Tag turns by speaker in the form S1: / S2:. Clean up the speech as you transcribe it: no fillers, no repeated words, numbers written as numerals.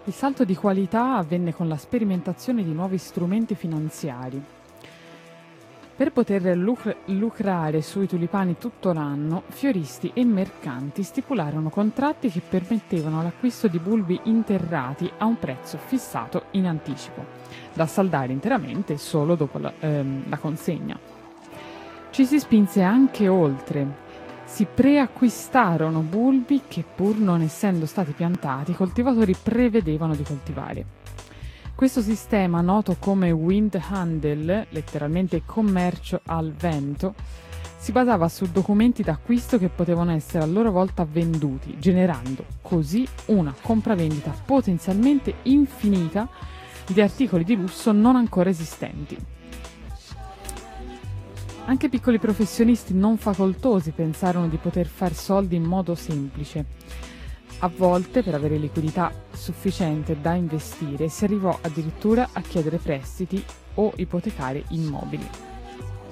S1: Il salto di qualità avvenne con la sperimentazione di nuovi strumenti finanziari. Per poter lucrare sui tulipani tutto l'anno, fioristi e mercanti stipularono contratti che permettevano l'acquisto di bulbi interrati a un prezzo fissato in anticipo, da saldare interamente solo dopo la consegna. Ci si spinse anche oltre. Si preacquistarono bulbi che, pur non essendo stati piantati, i coltivatori prevedevano di coltivare. Questo sistema, noto come wind handle, letteralmente commercio al vento, si basava su documenti d'acquisto che potevano essere a loro volta venduti, generando così una compravendita potenzialmente infinita di articoli di lusso non ancora esistenti. Anche piccoli professionisti non facoltosi pensarono di poter far soldi in modo semplice. A volte, per avere liquidità sufficiente da investire, si arrivò addirittura a chiedere prestiti o ipotecare immobili.